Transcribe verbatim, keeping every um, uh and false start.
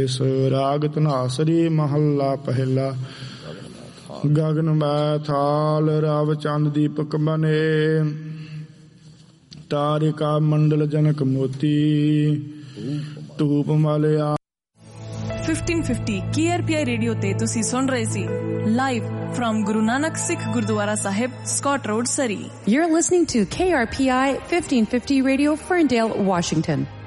ਇਸ ਰਾਗ ਧਨਾਸਰੀ ਮਹੱਲਾ ਪਹਿਲਾ। ਗਗਨ ਮੈ ਥਾਲ ਰਵ ਚੰਦ ਦੀਪਕ ਬਨੇ, ਤਾਰਿਕਾ ਮੰਡਲ ਜਨਕ ਮੋਤੀ, ਧੂਪ ਮਲਿਆ। Fifteen fifty K R P ਆਈ ਰੇਡੀਓ ਤੇ ਤੁਸੀਂ ਸੁਣ ਰਹੇ ਸੀ live from Guru Nanak Sikh Gurdwara Sahib, Scott Road, Surrey. You're listening to K R P I fifteen fifty Radio, Ferndale, Washington.